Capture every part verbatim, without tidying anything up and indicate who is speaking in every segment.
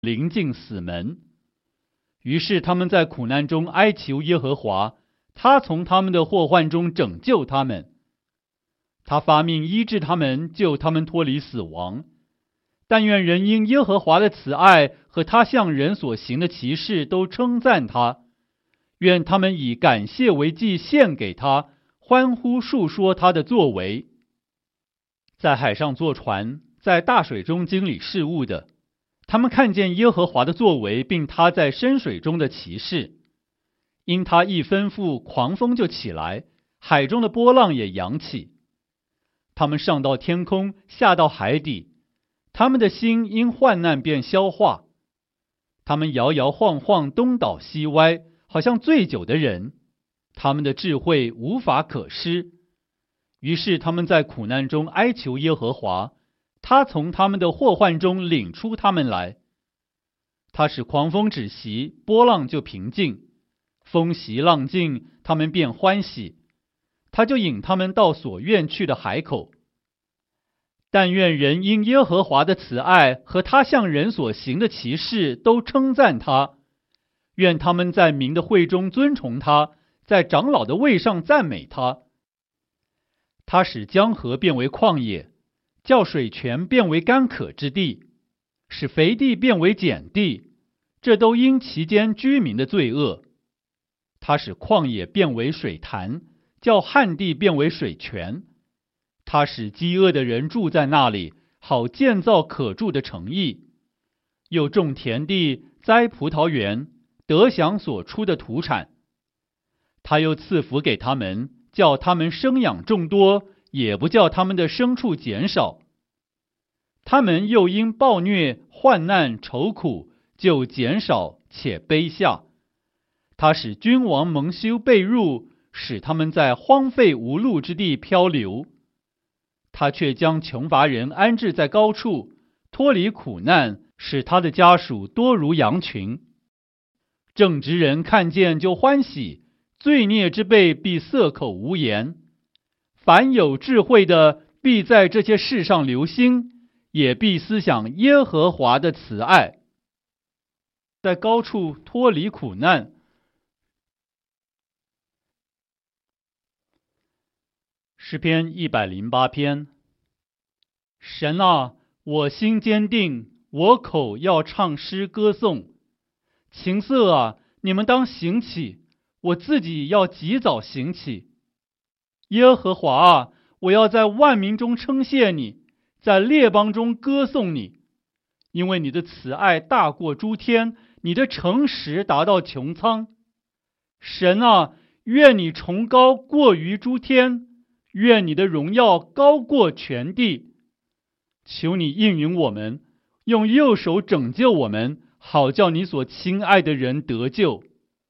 Speaker 1: 临近死门。于是他们在苦难中哀求耶和华，他从他们的祸患中拯救他们。他发命医治他们，救他们脱离死亡。但愿人因耶和华的慈爱和他向人所行的奇事都称赞他。愿他们以感谢为祭献给他，欢呼述说他的作为。在海上坐船，在大水中经理事务的，他们看见耶和华的作为，并他在深水中的奇事。因他一吩咐，狂风就起来，海中的波浪也扬起。他们上到天空，下到海底，他们的心因患难便消化。他们摇摇晃晃，东倒西歪，好像醉酒的人，他们的智慧无法可施。于是他们在苦难中哀求耶和华，他从他们的祸患中领出他们来。他使狂风止息，波浪就平静，风息浪静，他们便欢喜。他就引他们到所愿去的海口。但愿人因耶和华的慈爱和他向人所行的奇事都称赞他。愿他们在民的会中尊崇他，在长老的位上赞美他。他使江河变为旷野，叫水泉变为干渴之地，使肥地变为碱地，这都因其间居民的罪恶。他使旷野变为水潭，叫旱地变为水泉。他使饥饿的人住在那里，好建造可住的城邑。又种田地，栽葡萄园，得享所出的土产。他又赐福给他们，叫他们生养众多，也不叫他们的牲畜减少。他们又因暴虐、患难、愁苦，就减少且卑下。他使君王蒙羞被辱，使他们在荒废无路之地漂流。他却将穷乏人安置在高处，脱离苦难，使他的家属多如羊群。正直人看见就欢喜，罪孽之辈必塞口无言。凡有智慧的，必在这些事上留心，也必思想耶和华的慈爱。在高处脱离苦难。诗篇一百零八篇。神啊，我心坚定，我口要唱诗歌颂。琴瑟啊，你们当醒起，我自己要及早醒起。耶和华啊，我要在万民中称谢你，在列邦中歌颂你，因为你的慈爱大过诸天，你的诚实达到穹苍。神啊，愿你崇高过于诸天，愿你的荣耀高过全地。求你应允我们，用右手拯救我们，好叫你所亲爱的人得救。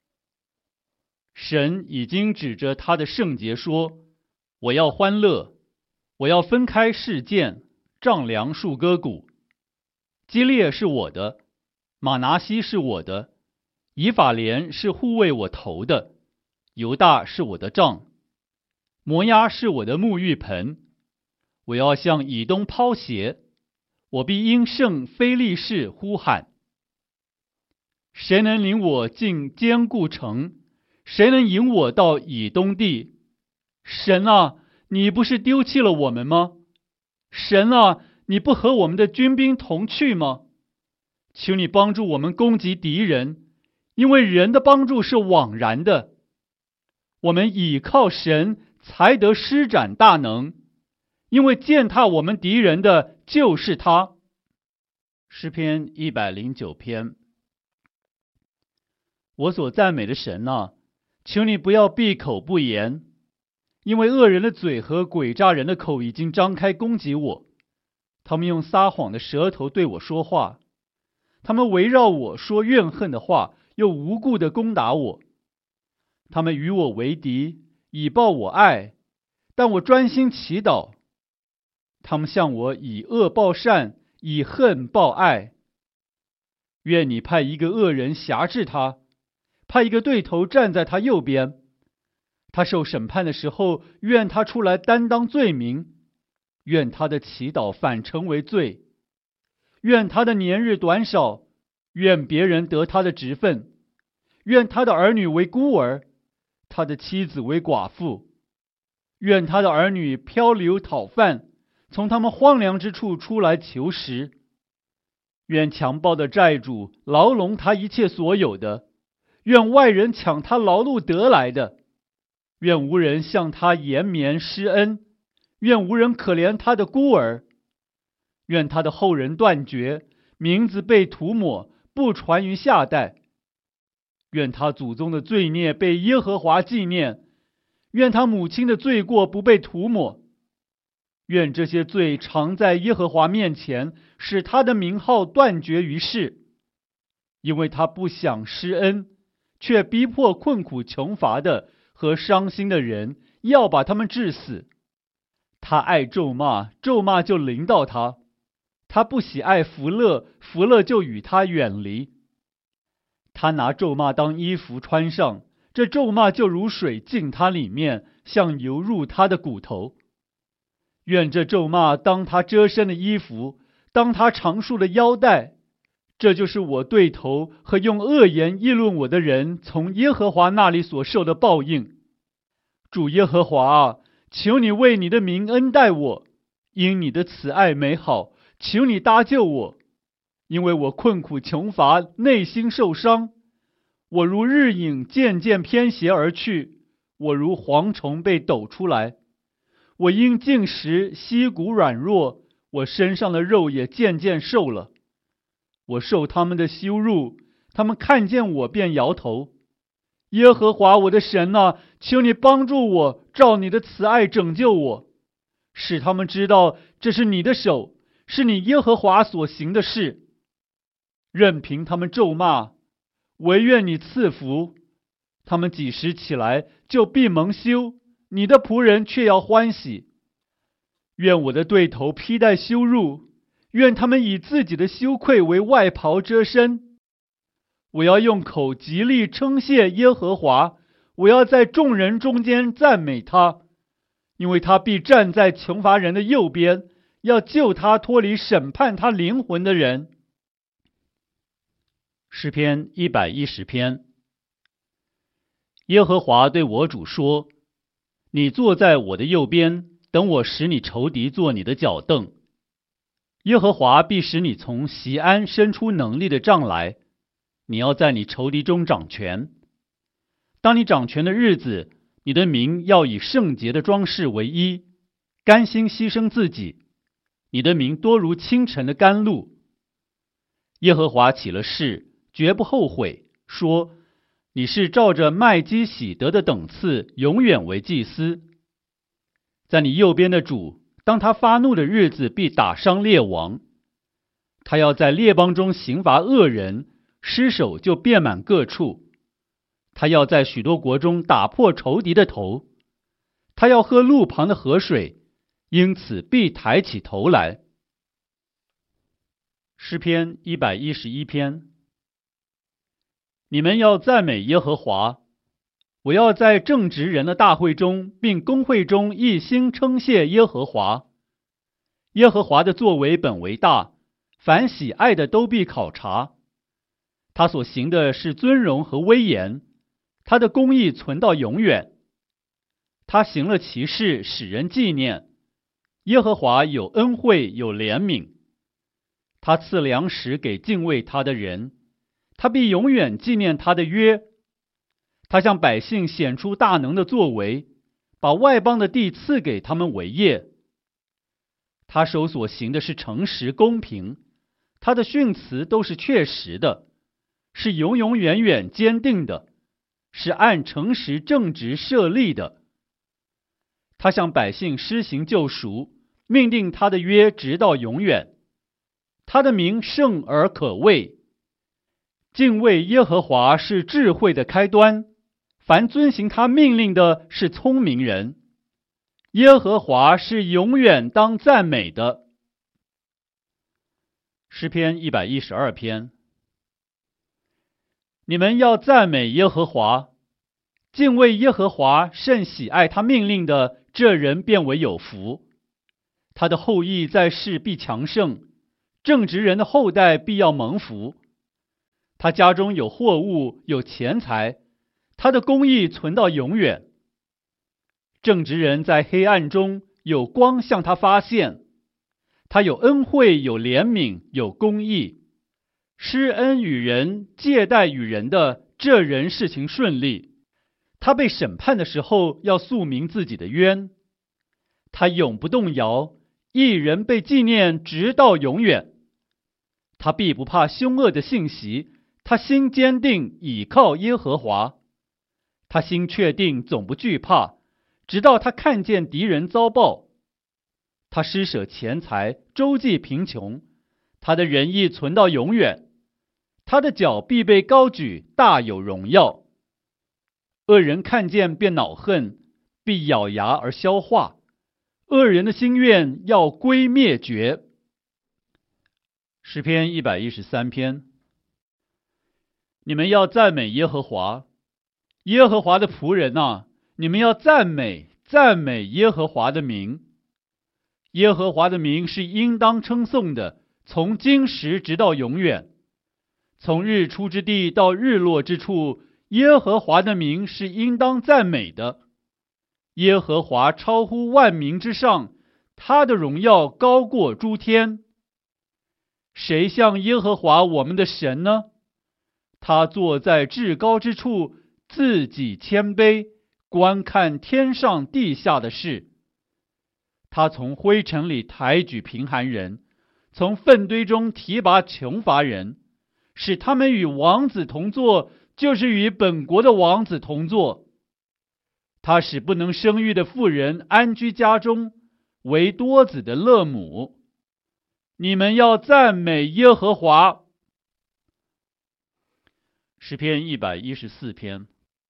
Speaker 1: 神已经指着他的圣洁说，我要欢乐，我要分开示剑，丈量数歌鼓。基列是我的，马拿西是我的，以法莲是护卫我头的，犹大是我的杖，摩押是我的沐浴盆。我要向以东抛鞋，我必因圣非利士呼喊。谁能领我进坚固城？谁能引我到以东地？神啊，你不是丢弃了我们吗？神啊，你不和我们的军兵同去吗？求你帮助我们攻击敌人，因为人的帮助是枉然的。我们倚靠神，才得施展大能，因为践踏我们敌人的就是他。诗篇一百零九篇。我所赞美的神啊，求你不要闭口不言，因为恶人的嘴和诡诈人的口已经张开攻击我。他们用撒谎的舌头对我说话，他们围绕我说怨恨的话，又无故的攻打我。他们与我为敌，以报我爱，但我专心祈祷。他们向我以恶报善，以恨报爱。愿你派一个恶人辖制他，派一个对头站在他右边。他受审判的时候，愿他出来担当罪名，愿他的祈祷反成为罪，愿他的年日短少， 愿别人得他的职分，愿他的儿女为孤儿，他的妻子为寡妇，愿他的儿女漂流讨饭，从他们荒凉之处出来求食。愿强暴的债主牢笼他一切所有的，愿外人抢他劳碌得来的，愿无人向他延绵施恩，愿无人可怜他的孤儿，愿他的后人断绝，名字被涂抹，不传于下代。愿他祖宗的罪孽被耶和华纪念，愿他母亲的罪过不被涂抹。愿这些罪常在耶和华面前，使他的名号断绝于世。因为他不想施恩，却逼迫困苦穷乏的和伤心的人，要把他们治死。他爱咒骂，咒骂就临到他；他不喜爱福乐，福乐就与他远离。他拿咒骂当衣服穿上，这咒骂就如水进他里面，像油入他的骨头。愿这咒骂当他遮身的衣服，当他长束的腰带。这就是我对头和用恶言议论我的人从耶和华那里所受的报应。主耶和华啊，求你为你的名恩待我，因你的慈爱美好，求你搭救我。因为我困苦穷乏，内心受伤，我如日影渐渐偏斜而去，我如蝗虫被抖出来。我因进食，膝骨软弱，我身上的肉也渐渐瘦了。我受他们的羞辱，他们看见我便摇头。耶和华我的神啊，求你帮助我，照你的慈爱拯救我，使他们知道这是你的手，是你耶和华所行的事。任凭他们咒骂，惟愿你赐福。他们几时起来，就必蒙羞，你的仆人却要欢喜。愿我的对头披戴羞辱，愿他们以自己的羞愧为外袍遮身。我要用口极力称谢耶和华，我要在众人中间赞美他，因为他必站在穷乏人的右边，要救他脱离审判他灵魂的人。诗篇一百一十篇。耶和华对我主说：你坐在我的右边，等我使你仇敌做你的脚凳。耶和华必使你从锡安伸出能力的杖来，你要在你仇敌中掌权。当你掌权的日子，你的名要以圣洁的装饰为衣，甘心牺牲自己。你的名多如清晨的甘露。耶和华起了誓，绝不后悔，说：你是照着麦基洗德的等次，永远为祭司。在你右边的主，当他发怒的日子，必打伤列王。他要在列邦中刑罚恶人，尸首就遍满各处。他要在许多国中打破仇敌的头。他要喝路旁的河水，因此必抬起头来。诗篇一百一十一篇。你们要赞美耶和华，我要在正直人的大会中，并公会中一心称谢耶和华。耶和华的作为本为大，凡喜爱的都必考察。他所行的是尊荣和威严，他的公义存到永远。他行了奇事，使人纪念。耶和华有恩惠，有怜悯。他赐粮食给敬畏他的人，他必永远纪念他的约。他向百姓显出大能的作为，把外邦的地赐给他们为业。他手所行的是诚实公平，他的训词都是确实的，是永永远远坚定的，是按诚实正直设立的。他向百姓施行救赎，命定他的约直到永远。他的名圣而可畏。敬畏耶和华是智慧的开端，凡遵行他命令的是聪明人。耶和华是永远当赞美的。诗篇一百一十二篇。你们要赞美耶和华，敬畏耶和华，甚喜爱他命令的，这人便为有福。他的后裔在世必强盛，正直人的后代必要蒙福。 他家中有货物，有钱财，他的公义存到永远。正直人在黑暗中有光向他发现，他有恩惠，有怜悯，有公义，施恩与人，借贷与人的，这人事情顺利。他被审判的时候，要诉明自己的冤。他永不动摇，一人被纪念直到永远。他必不怕凶恶的信息，他心坚定，倚靠耶和华。他心确定，总不惧怕，直到他看见敌人遭报。他施舍钱财，周济贫穷，他的仁义存到永远。他的脚必被高举，大有荣耀。恶人看见便恼恨，必咬牙而消化。恶人的心愿要归灭绝。诗篇一百一十三篇。你们要赞美耶和华，耶和华的仆人啊，你们要赞美赞美耶和华的名。耶和华的名是应当称颂的，从今时直到永远。从日出之地到日落之处，耶和华的名是应当赞美的。耶和华超乎万民之上，他的荣耀高过诸天。谁像耶和华我们的神呢？他坐在至高之处，自己谦卑，观看天上地下的事。他从灰尘里抬举贫寒人，从粪堆中提拔穷乏人，使他们与王子同坐，就是与本国的王子同坐。他使不能生育的妇人安居家中，为多子的乐母。你们要赞美耶和华。诗篇一百一十四篇。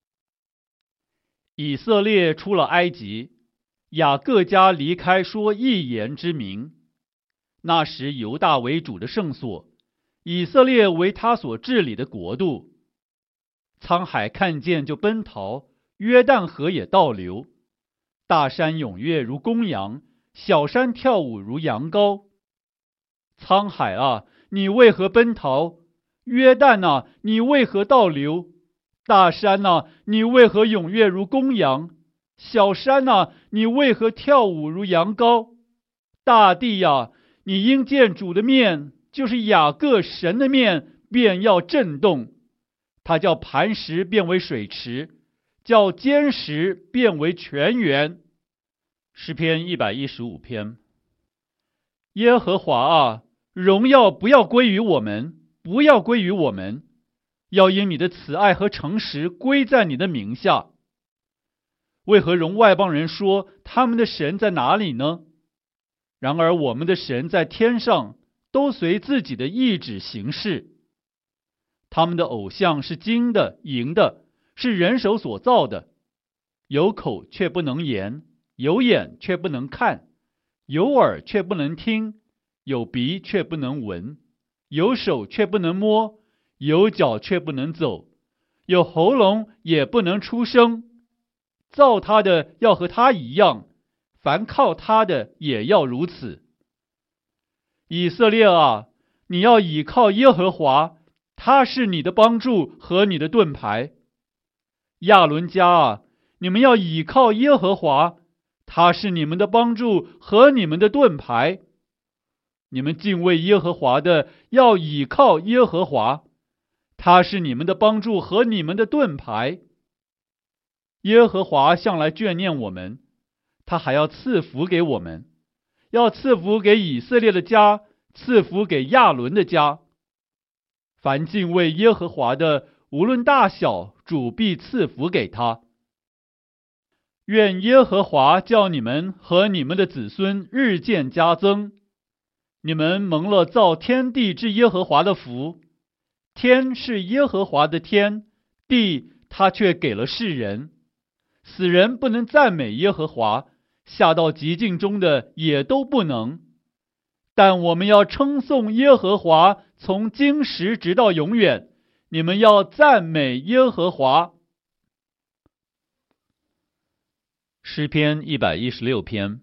Speaker 1: 以色列出了埃及，雅各家离开说一言之名。那时犹大为主的圣所，以色列为他所治理的国度。沧海看见就奔逃，约旦河也倒流。大山踊跃如公羊，小山跳舞如羊羔。沧海啊，你为何奔逃？约旦啊，你为何倒流？大山啊，你为何踊跃如公羊？小山啊，你为何跳舞如羊羔？大地啊，你因见主的面，就是雅各神的面，便要震动。他叫磐石变为水池，叫坚石变为泉源。诗篇一百一十五篇。耶和华啊，荣耀不要归于我们，不要归于我们，要因你的慈爱和诚实归在你的名下。为何容外邦人说他们的神在哪里呢？然而我们的神在天上，都随自己的意志行事。他们的偶像是金的、银的，是人手所造的，有口却不能言，有眼却不能看，有耳却不能听，有鼻却不能闻，有手却不能摸，有脚却不能走，有喉咙也不能出声。造他的要和他一样，凡靠他的也要如此。以色列啊，你要倚靠耶和华，他是你的帮助和你的盾牌。亚伦家啊，你们要倚靠耶和华，他是你们的帮助和你们的盾牌。你们敬畏耶和华的，要倚靠耶和华，他是你们的帮助和你们的盾牌。耶和华向来眷念我们，他还要赐福给我们，要赐福给以色列的家，赐福给亚伦的家。凡敬畏耶和华的，无论大小，主必赐福给他。愿耶和华叫你们和你们的子孙日渐加增。你们蒙了造天地之耶和华的福。天是耶和华的天，地他却给了世人。死人不能赞美耶和华，下到极境中的也都不能。但我们要称颂耶和华，从今时直到永远。你们要赞美耶和华。诗篇一百一十六篇。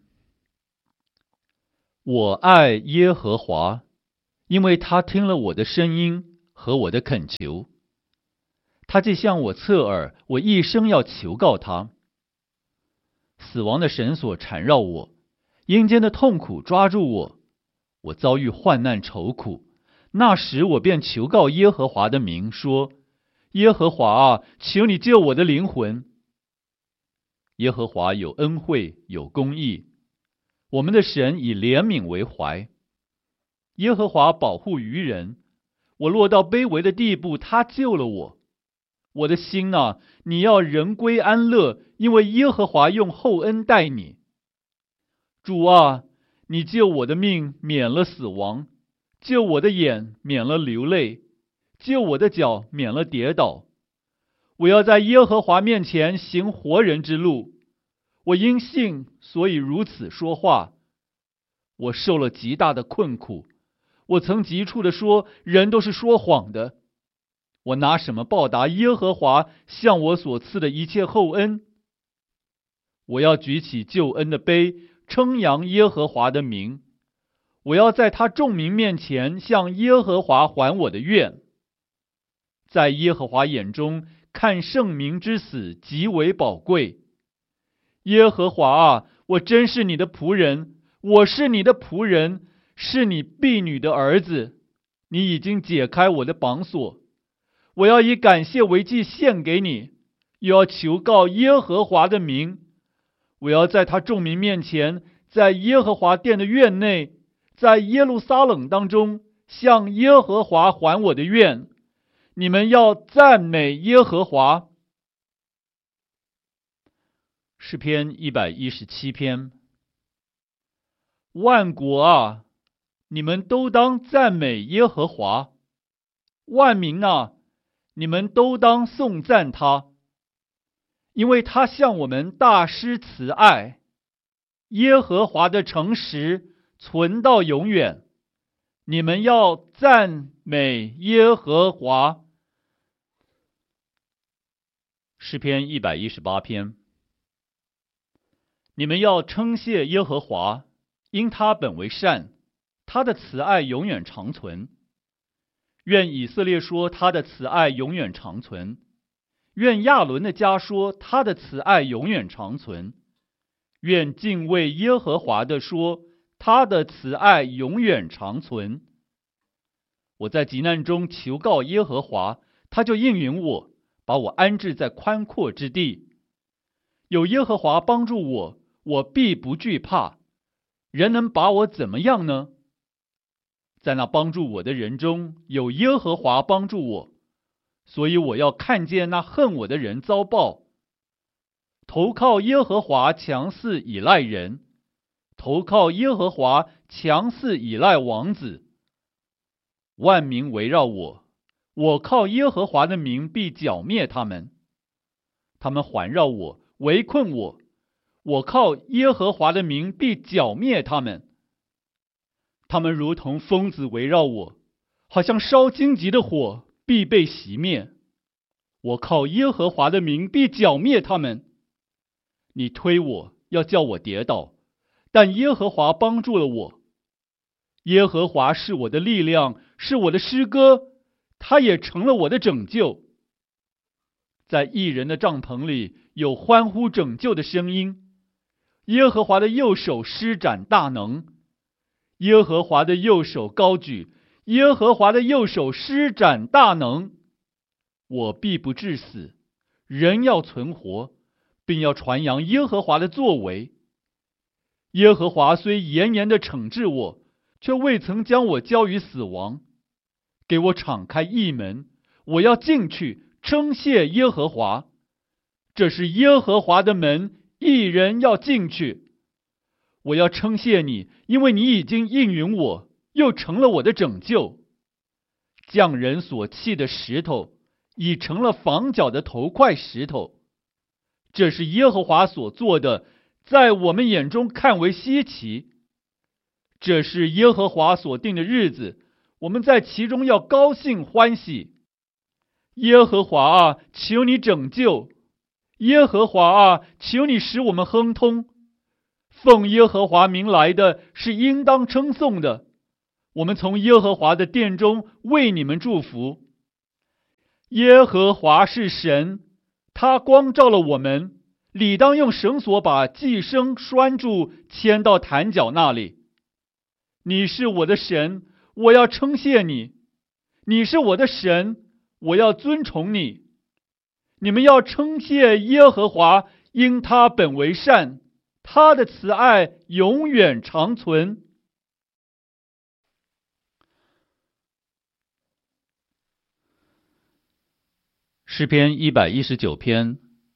Speaker 1: 我爱耶和华，因为他听了我的声音和我的恳求。他既向我侧耳，我一生要求告他。死亡的绳索缠绕我，阴间的痛苦抓住我，我遭遇患难愁苦。那时我便求告耶和华的名，说：耶和华啊，求你救我的灵魂。耶和华有恩惠，有公义，我们的神以怜悯为怀。耶和华保护愚人，我落到卑微的地步，他救了我。我的心啊，你要人归安乐，因为耶和华用厚恩待你。主啊，你救我的命免了死亡，救我的眼免了流泪，救我的脚免了跌倒。我要在耶和华面前行活人之路，我因信所以如此说话。我受了极大的困苦，我曾急促地说，人都是说谎的。我拿什么报答耶和华向我所赐的一切厚恩？我要举起救恩的杯，称扬耶和华的名。我要在他众民面前向耶和华还我的愿。在耶和华眼中，看圣民之死极为宝贵。耶和华啊，我真是你的仆人，我是你的仆人，是你婢女的儿子。你已经解开我的绑锁，我要以感谢为祭献给你，又要求告耶和华的名。我要在他众民面前，在耶和华殿的院内，在耶路撒冷当中，向耶和华还我的愿。你们要赞美耶和华。诗篇一百一十七篇。万国啊，你们都当赞美耶和华；万民啊，你们都当颂赞他，因为他向我们大施慈爱。耶和华的诚实存到永远，你们要赞美耶和华。诗篇一百一十八篇。你们要称谢耶和华，因他本为善，他的慈爱永远长存。愿以色列说，他的慈爱永远长存；愿亚伦的家说，他的慈爱永远长存；愿敬畏耶和华的说，他的慈爱永远长存。我在急难中求告耶和华，他就应允我，把我安置在宽阔之地。有耶和华帮助我，我必不惧怕。人能把我怎么样呢？在那帮助我的人中，有耶和华帮助我，所以我要看见那恨我的人遭报。投靠耶和华强似倚赖人，投靠耶和华强似倚赖王子。万民围绕我，我靠耶和华的名必剿灭他们。他们环绕我，围困我，我靠耶和华的名必剿灭他们。他们如同疯子围绕我，好像烧荆棘的火，必被熄灭。我靠耶和华的名必剿灭他们。你推我，要叫我跌倒，但耶和华帮助了我。耶和华是我的力量，是我的诗歌，他也成了我的拯救。在义人的帐篷里有欢呼拯救的声音。耶和华的右手施展大能，耶和华的右手高举，耶和华的右手施展大能。我必不致死，人要存活，并要传扬耶和华的作为。耶和华虽严严地惩治我，却未曾将我交于死亡。给我敞开义门，我要进去称谢耶和华。这是耶和华的门，义人要进去。我要称谢你，因为你已经应允我，又成了我的拯救。匠人所弃的石头，已成了房角的头块石头。这是耶和华所做的，在我们眼中看为稀奇。这是耶和华所定的日子，我们在其中要高兴欢喜。耶和华啊，求你拯救；耶和华啊，求你使我们亨通。奉耶和华名来的是应当称颂的，我们从耶和华的殿中为你们祝福。 耶和华是神，他光照了我们，理当用绳索把寄生拴住，牵到坛角那里。你是我的神，我要称谢你；你是我的神，我要尊崇你。你们要称谢耶和华，因他本为善，他的慈爱永远长存。诗篇一百一十九篇，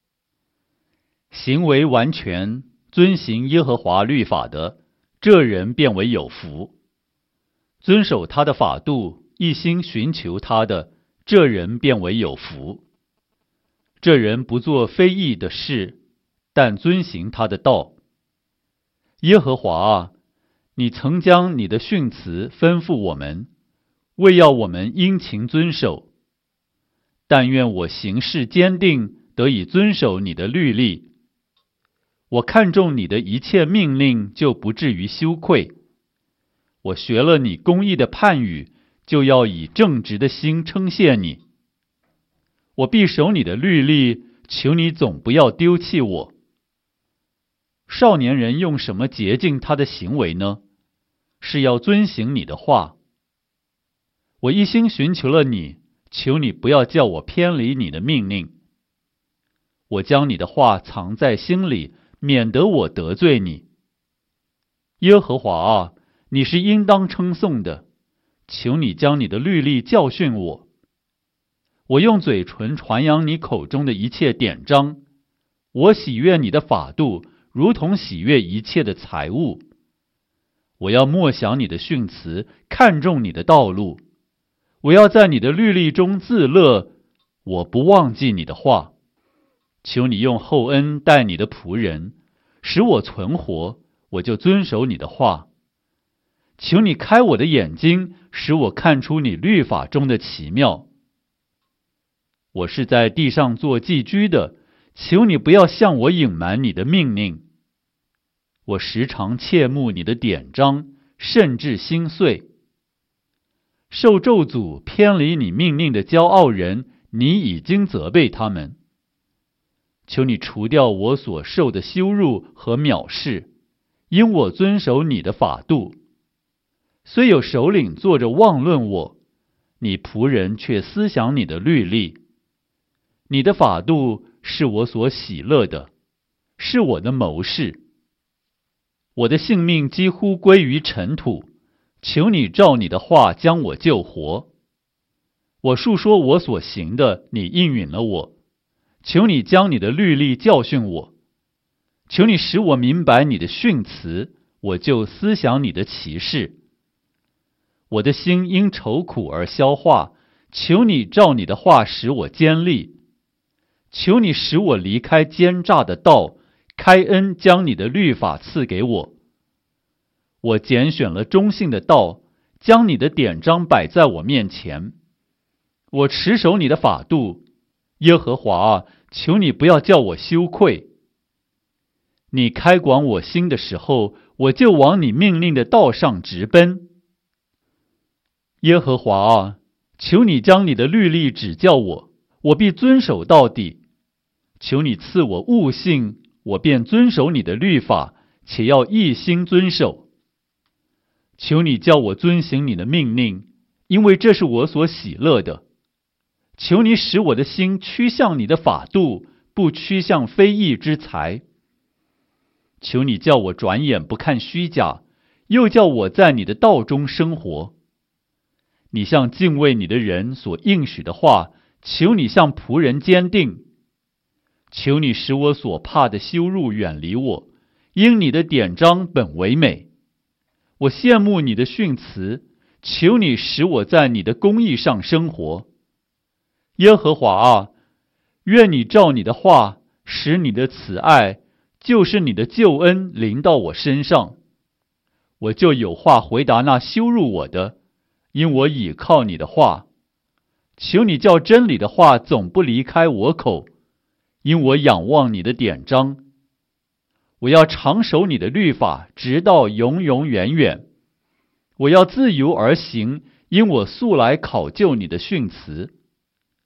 Speaker 1: 行为完全，遵行耶和华律法的，这人便为有福。遵守他的法度，一心寻求他的，这人便为有福。这人不做非义的事，但遵行他的道。耶和华啊，你曾将你的训词吩咐我们，为要我们殷勤遵守。但愿我行事坚定，得以遵守你的律例。我看重你的一切命令，就不至于羞愧。我学了你公义的判语，就要以正直的心称谢你。我必守你的律例，求你总不要丢弃我。少年人用什么洁净他的行为呢？是要遵行你的话。我一心寻求了你，求你不要叫我偏离你的命令。我将你的话藏在心里，免得我得罪你。耶和华啊，你是应当称颂的，求你将你的律例教训我。我用嘴唇传扬你口中的一切典章，我喜悦你的法度，如同喜悦一切的财物。我要默想你的训词，看重你的道路。我要在你的律例中自乐，我不忘记你的话。求你用厚恩待你的仆人，使我存活，我就遵守你的话。求你开我的眼睛，使我看出你律法中的奇妙。我是在地上做寄居的，求你不要向我隐瞒你的命令。我时常切慕你的典章，甚至心碎。受咒诅偏离你命令的骄傲人，你已经责备他们。求你除掉我所受的羞辱和藐视，因我遵守你的法度。虽有首领坐着妄论我，你仆人却思想你的律例。你的法度是我所喜乐的，是我的谋士。我的性命几乎归于尘土，求你照你的话将我救活。我述说我所行的，你应允了我。求你将你的律例教训我。求你使我明白你的训词，我就思想你的奇事。我的心因愁苦而消化，求你照你的话使我坚立。求你使我离开奸诈的道，开恩将你的律法赐给我。我拣选了忠信的道，将你的典章摆在我面前。我持守你的法度，耶和华啊，求你不要叫我羞愧。你开广我心的时候，我就往你命令的道上直奔。耶和华啊，求你将你的律例指教我，我必遵守到底。求你赐我悟性，我便遵守你的律法，且要一心遵守。求你叫我遵行你的命令，因为这是我所喜乐的。求你使我的心趋向你的法度，不趋向非义之财。求你叫我转眼不看虚假，又叫我在你的道中生活。你向敬畏你的人所应许的话，求你向仆人坚定。求你使我所怕的羞辱远离我，因你的典章本为美。我羡慕你的训词，求你使我在你的公义上生活。耶和华啊，愿你照你的话，使你的慈爱，就是你的救恩临到我身上。我就有话回答那羞辱我的，因我倚靠你的话。求你叫真理的话总不离开我口，因我仰望你的典章。我要常守你的律法，直到永永远远。我要自由而行，因我素来考究你的训词。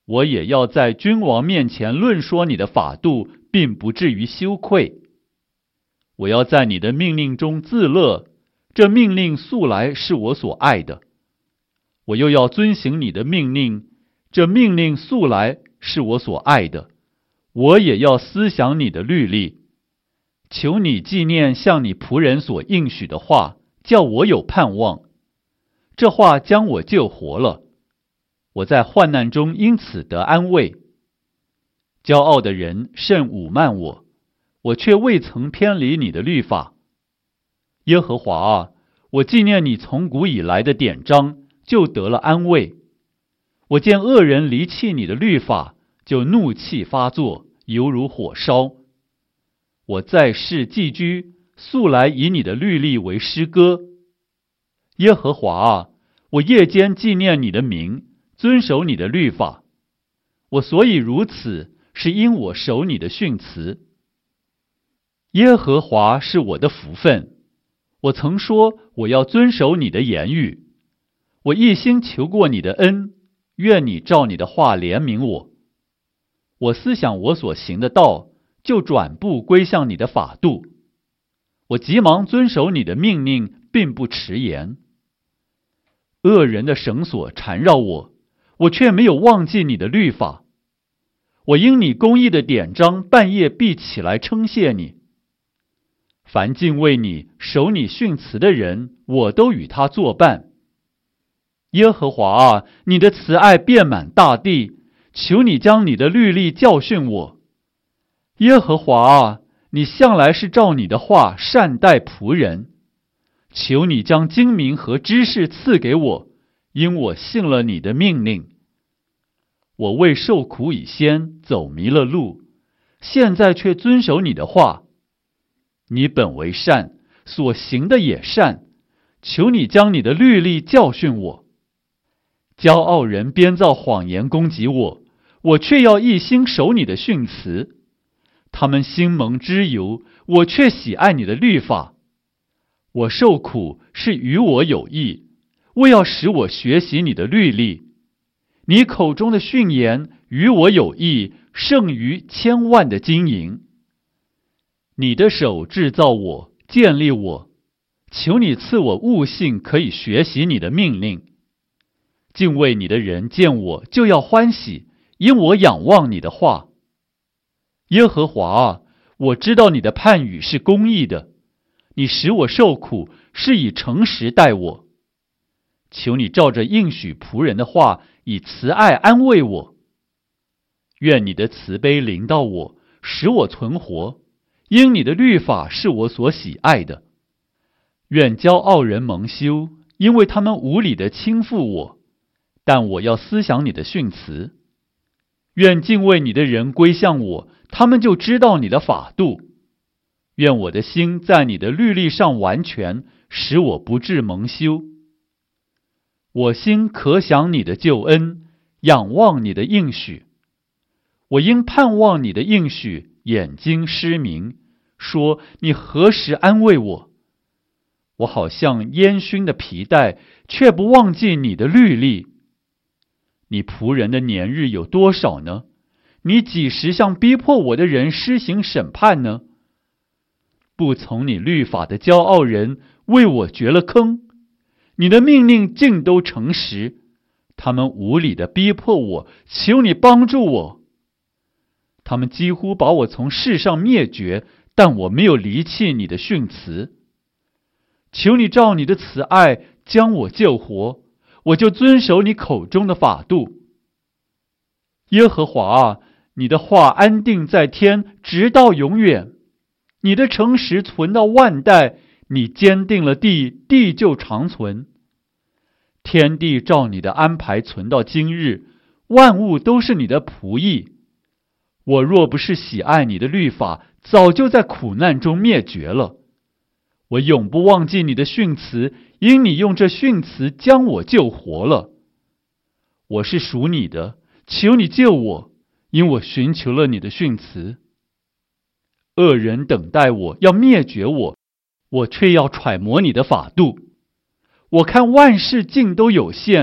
Speaker 1: 我也要在君王面前论说你的法度，并不至于羞愧。我要在你的命令中自乐，这命令素来是我所爱的。我又要遵行你的命令，这命令素来是我所爱的。我也要思想你的律例。求你纪念向你仆人所应许的话，叫我有盼望。这话将我救活了，我在患难中因此得安慰。骄傲的人甚侮慢我，我却未曾偏离你的律法。耶和华啊，我纪念你从古以来的典章，就得了安慰。我见恶人离弃你的律法，就怒气发作，犹如火烧。我在世寄居，素来以你的律例为诗歌。耶和华啊，我夜间纪念你的名，遵守你的律法。我所以如此，是因我守你的训词。耶和华是我的福分，我曾说我要遵守你的言语。我一心求过你的恩，愿你照你的话怜悯我。我思想我所行的道，就转步归向你的法度。我急忙遵守你的命令，并不迟延。恶人的绳索缠绕我，我却没有忘记你的律法。我因你公义的典章，半夜必起来称谢你。凡敬畏你、守你训词的人，我都与他作伴。耶和华啊，你的慈爱遍满大地，求你将你的律例教训我。耶和华啊，你向来是照你的话善待仆人，求你将精明和知识赐给我，因我信了你的命令。我为受苦以先走迷了路，现在却遵守你的话。你本为善，所行的也善，求你将你的律例教训我。骄傲人编造谎言攻击我，我却要一心守你的训词。他们心蒙脂油，我却喜爱你的律法。我受苦是与我有益，为要使我学习你的律例。你口中的训言与我有益，胜于千万的金银。你的手制造我，建立我，求你赐我悟性，可以学习你的命令。敬畏你的人见我就要欢喜，因我仰望你的话。耶和华啊，我知道你的判语是公义的，你使我受苦，是以诚实待我。求你照着应许仆人的话，以慈爱安慰我。愿你的慈悲临到我，使我存活，因你的律法是我所喜爱的。愿骄傲人蒙羞，因为他们无理的轻负我，但我要思想你的训词。愿敬畏你的人归向我，他们就知道你的法度。愿我的心在你的律例上完全，使我不致蒙羞。我心可想你的救恩，仰望你的应许。我因盼望你的应许，眼睛失明，说你何时安慰我？我好像烟熏的皮带，却不忘记你的律例。你仆人的年日有多少呢？你几时向逼迫我的人施行审判呢？不从你律法的骄傲人为我掘了坑，你的命令尽都诚实，他们无理的逼迫我，求你帮助我。他们几乎把我从世上灭绝，但我没有离弃你的训词。求你照你的慈爱将我救活，我就遵守你口中的法度。耶和华啊，你的话安定在天，直到永远。你的诚实存到万代，你坚定了地，地就长存。天地照你的安排存到今日，万物都是你的仆役。我若不是喜爱你的律法，早就在苦难中灭绝了。我永不忘记你的训词，因你用这训词将我救活了。我是属你的，求你救我，因我寻求了你的训词。恶人等待我，要灭绝我，我却要揣摩你的法度。我看万事尽都有限，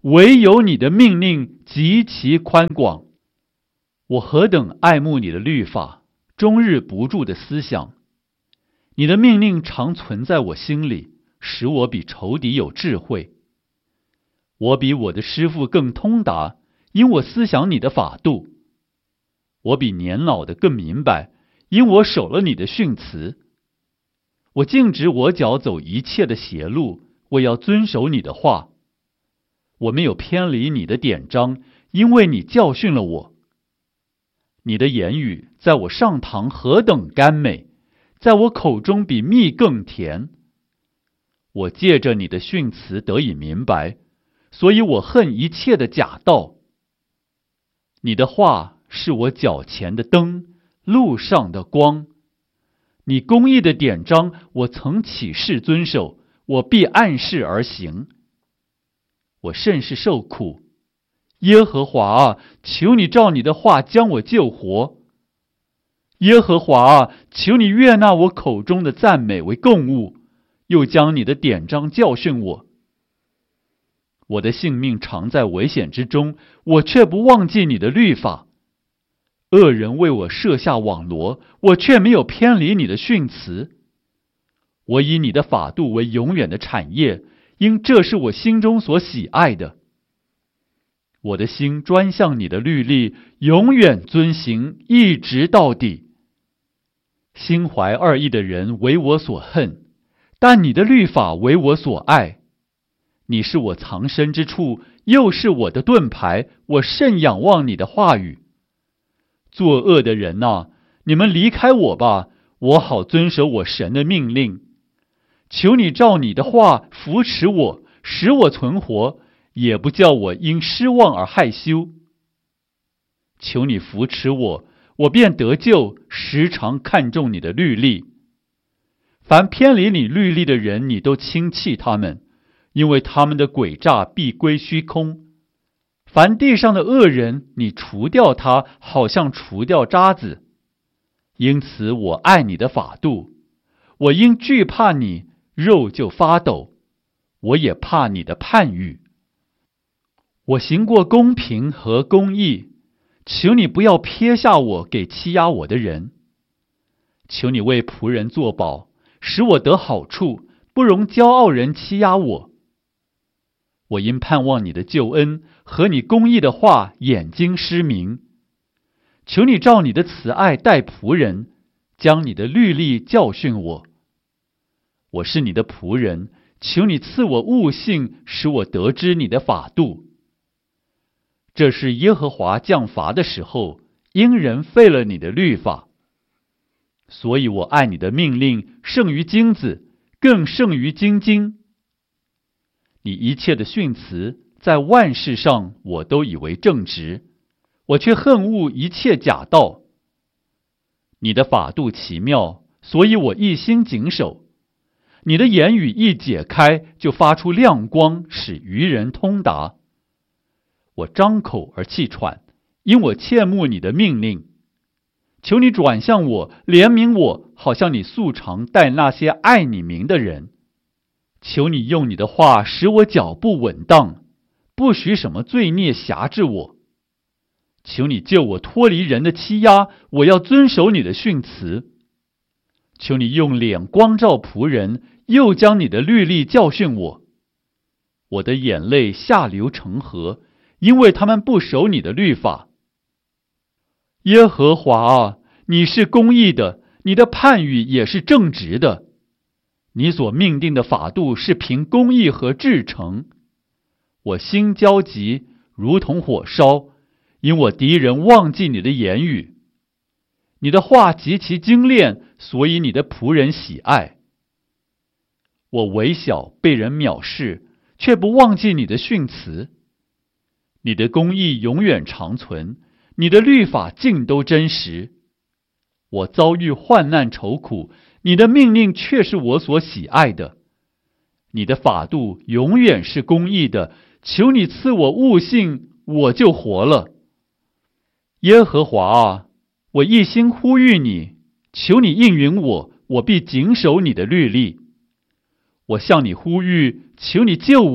Speaker 1: 唯有你的命令极其宽广。我何等爱慕你的律法，终日不住的思想。你的命令常存在我心里，使我比仇敌有智慧。我比我的师父更通达，因我思想你的法度。我比年老的更明白，因我守了你的训词。我禁止我脚走一切的邪路，我要遵守你的话。我没有偏离你的典章，因为你教训了我。你的言语在我上膛何等甘美，在我口中比蜜更甜。我借着你的训词得以明白，所以我恨一切的假道。你的话是我脚前的灯，路上的光。你公义的典章，我曾起誓遵守，我必按事而行。我甚是受苦，耶和华啊，求你照你的话将我救活。耶和华啊，求你悦纳我口中的赞美为供物，又将你的典章教训我。我的性命常在危险之中，我却不忘记你的律法。恶人为我设下网罗，我却没有偏离你的训词。我以你的法度为永远的产业，因这是我心中所喜爱的。我的心专向你的律例，永远遵行，一直到底。心怀二意的人为我所恨，但你的律法为我所爱。你是我藏身之处，又是我的盾牌，我甚仰望你的话语。作恶的人啊，你们离开我吧，我好遵守我神的命令。求你照你的话扶持我，使我存活，也不叫我因失望而害羞。求你扶持我，我便得救，时常看重你的律例。凡偏离你律例的人，你都轻弃他们，因为他们的诡诈必归虚空。凡地上的恶人，你除掉他，好像除掉渣子。因此我爱你的法度，我因惧怕你，肉就发抖，我也怕你的判语。我行过公平和公义，求你不要撇下我给欺压我的人。求你为仆人作保，使我得好处，不容骄傲人欺压我。我因盼望你的救恩和你公义的话，眼睛失明。求你照你的慈爱待仆人，将你的律例教训我。我是你的仆人，求你赐我悟性，使我得知你的法度。这是耶和华降罚的时候，因人废了你的律法。所以我爱你的命令胜于金子，更胜于金金。你一切的训词，在万事上我都以为正直，我却恨恶一切假道。你的法度奇妙，所以我一心谨守。你的言语一解开，就发出亮光，使愚人通达。我张口而气喘，因我切慕你的命令。求你转向我，怜悯我，好像你素常待那些爱你名的人。求你用你的话使我脚步稳当，不许什么罪孽辖制我。求你救我脱离人的欺压，我要遵守你的训词。求你用脸光照仆人，又将你的律例教训我。我的眼泪下流成河，因为他们不守你的律法。耶和华啊，你是公义的，你的判语也是正直的。你所命定的法度是凭公义和至诚。我心焦急，如同火烧，因我敌人忘记你的言语。你的话极其精炼，所以你的仆人喜爱。我微小，被人藐视，却不忘记你的训词。你的公义永远长存，你的律法尽都真实。我遭遇患难愁苦，你的命令却是我所喜爱的。你的法度永远是公义的，求你赐我悟性，我就活了。耶和华啊，我一心呼吁你，求你应允我，我必谨守你的律例。我向你呼吁，求你救我，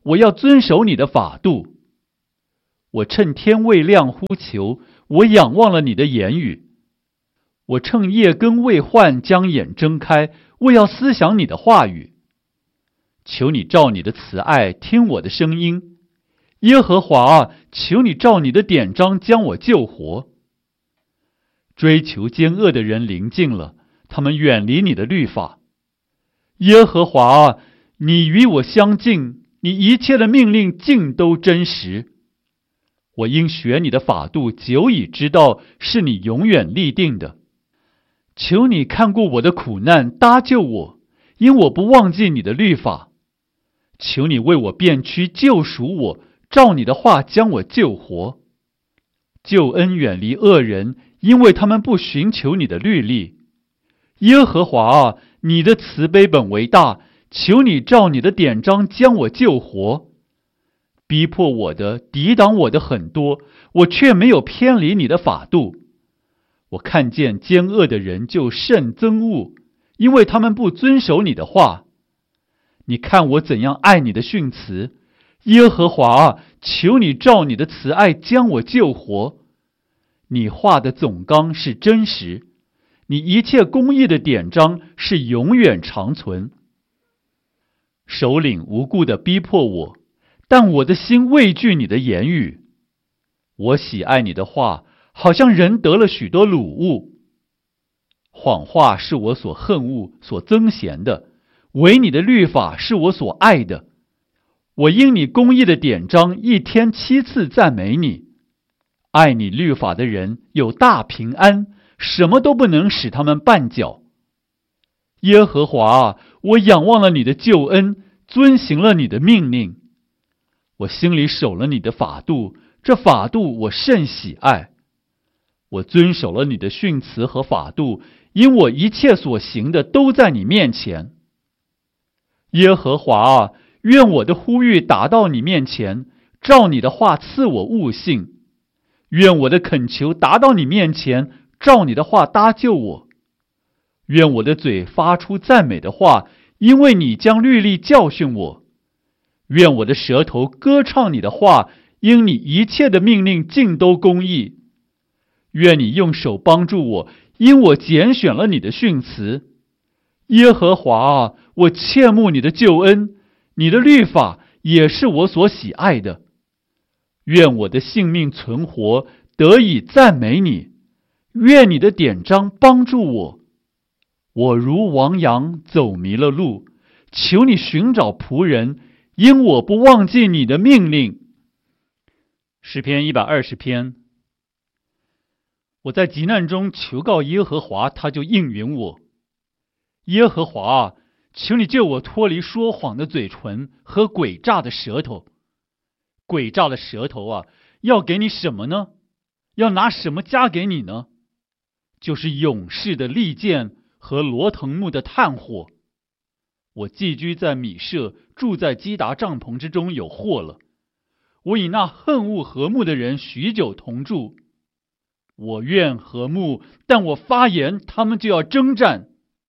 Speaker 1: 我要遵守你的法度。我趁天未亮呼求，我仰望了你的言语。我趁夜更未换将眼睁开，我要思想你的话语。求你照你的慈爱听我的声音，耶和华啊，求你照你的典章将我救活。追求奸恶的人临近了，他们远离你的律法。耶和华啊，你与我相近，你一切的命令尽都真实。我因学你的法度，久已知道是你永远立定的。求你看顾我的苦难，搭救我，因我不忘记你的律法。求你为我辨屈，救赎我，照你的话将我救活。救恩远离恶人，因为他们不寻求你的律例。耶和华啊，你的慈悲本为大，求你照你的典章将我救活。逼迫我的、抵挡我的很多，我却没有偏离你的法度。我看见奸恶的人就甚憎恶，因为他们不遵守你的话。你看我怎样爱你的训词，耶和华啊，求你照你的慈爱将我救活。你话的总纲是真实，你一切公义的典章是永远长存。首领无故地逼迫我，但我的心畏惧你的言语。我喜爱你的话，好像人得了许多掳物。谎话是我所恨恶、所憎嫌的，唯你的律法是我所爱的。我因你公义的典章，一天七次赞美你。爱你律法的人有大平安，什么都不能使他们绊脚。耶和华啊，我仰望了你的救恩，遵行了你的命令。我心里守了你的法度，这法度我甚喜爱。我遵守了你的训词和法度，因我一切所行的都在你面前。耶和华啊，愿我的呼吁达到你面前，照你的话赐我悟性。愿我的恳求达到你面前，照你的话搭救我。愿我的嘴发出赞美的话，因为你将律例教训我。愿我的舌头歌唱你的话，因你一切的命令尽都公义。愿你用手帮助我，因我拣选了你的训词。耶和华啊，我切慕你的救恩，你的律法也是我所喜爱的。愿我的性命存活，得以赞美你。愿你的典章帮助我。我如亡羊走迷了路，求你寻找仆人，因我不忘记你的命令。诗篇一百二十篇。我在急难中求告耶和华，他就应允我。耶和华啊，求你救我脱离说谎的嘴唇和诡诈的舌头。诡诈的舌头啊，要给你什么呢？要拿什么加给你呢？就是勇士的利剑和罗藤木的炭火。我寄居在米舍，住在基达帐篷之中，有祸了。我与那恨恶和睦的人许久同住。我愿和睦，但我发言，他们就要征战。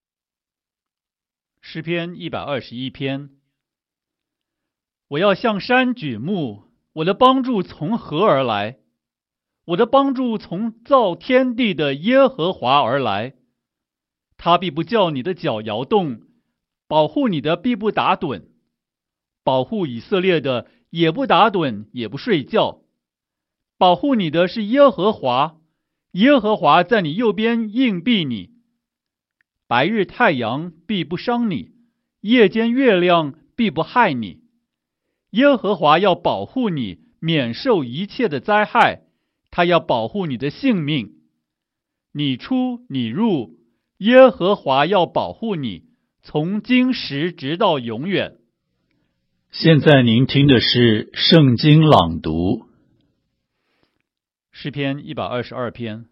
Speaker 1: 诗篇一百二十一篇。我要向山举目，我的帮助从何而来？我的帮助从造天地的耶和华而来。他必不叫你的脚摇动，保护你的必不打盹。保护以色列的也不打盹，也不睡觉。保护你的是耶和华，耶和华在你右边硬币你。白日太阳必不伤你，夜间月亮必不害你。耶和华要保护你，免受一切的灾害，他要保护你的性命。你出你入，耶和华要保护你，从今时直到永远。
Speaker 2: 现在您听的是圣经朗读。
Speaker 1: 诗篇一百二十二篇。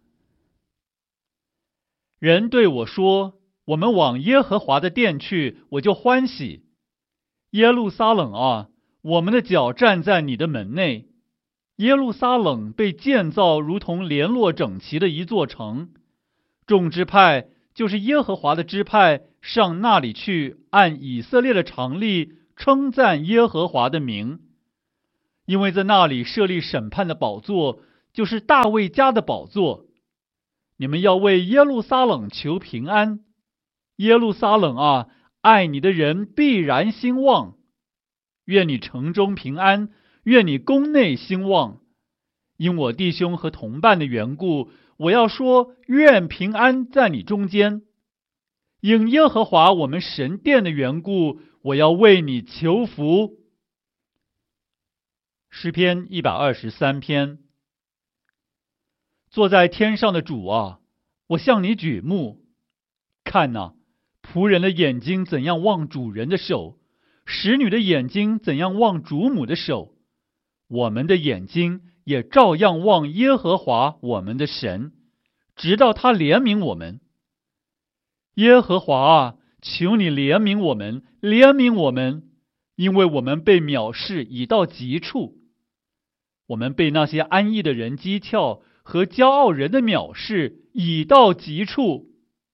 Speaker 1: 人对我说，我们往耶和华的殿去，我就欢喜。耶路撒冷啊，我们的脚站在你的门内。耶路撒冷被建造如同联络整齐的一座城，众支派就是耶和华的支派，上那里去，按以色列的常例称赞耶和华的名，因为在那里设立审判的宝座，就是大卫家的宝座。你们要为耶路撒冷求平安。耶路撒冷啊，爱你的人必然兴旺。愿你城中平安，愿你宫内兴旺。因我弟兄和同伴的缘故，我要说，愿平安在你中间。因耶和华我们神殿的缘故，我要为你求福。诗篇一百二十三篇。坐在天上的主啊，我向你举目。看哪，仆人的眼睛怎样望主人的手，使女的眼睛怎样望主母的手，我们的眼睛也照样望耶和华我们的神，直到他怜悯我们。耶和华啊，求你怜悯我们，怜悯我们，因为我们被藐视已到极处。我们被那些安逸的人讥诮，和骄傲人的藐视已到极处。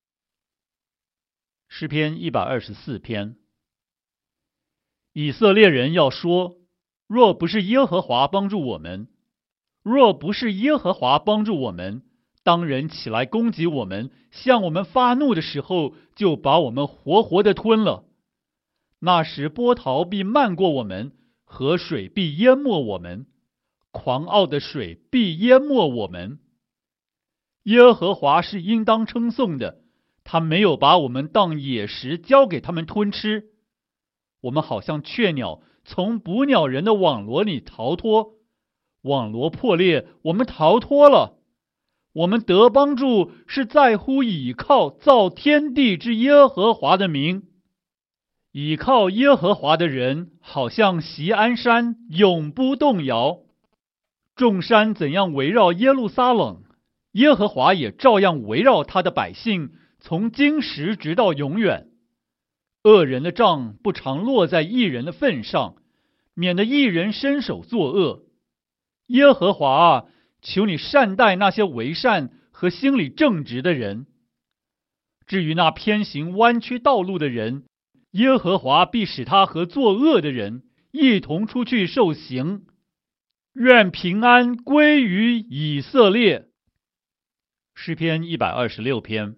Speaker 1: 诗篇一百二十四篇。以色列人要说，若不是耶和华帮助我们，若不是耶和华帮助我们，当人起来攻击我们，向我们发怒的时候，就把我们活活的吞了。那时波涛必漫过我们，河水必淹没我们，狂傲的水必淹没我们。耶和华是应当称颂的，他没有把我们当野食交给他们吞吃。我们好像雀鸟从捕鸟人的网罗里逃脱，网罗破裂，我们逃脱了。我们得帮助是在乎倚靠造天地之耶和华的名。倚靠耶和华的人，好像锡安山，永不动摇。众山怎样围绕耶路撒冷，耶和华也照样围绕他的百姓，从今时直到永远。恶人的杖不常落在义人的份上，免得义人伸手作恶。耶和华啊，求你善待那些为善和心里正直的人。至于那偏行弯曲道路的人，耶和华必使他和作恶的人一同出去受刑。愿平安归于以色列。诗篇一百二十六篇。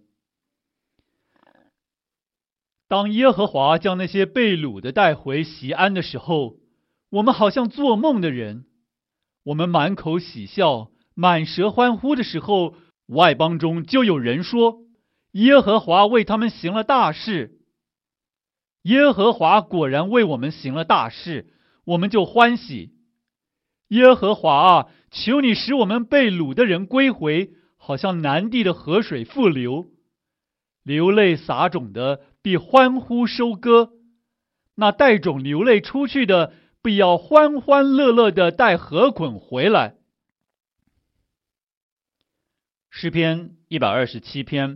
Speaker 1: 当耶和华将那些被掳的带回锡安的时候，我们好像做梦的人。我们满口喜笑，满舌欢呼的时候，外邦中就有人说，耶和华为他们行了大事。耶和华果然为我们行了大事，我们就欢喜。耶和华啊，求你使我们被掳的人归回，好像南地的河水复流。流泪撒种的必欢呼收割，那带种流泪出去的必要欢欢乐乐的带禾捆回来。诗篇一百二十七篇。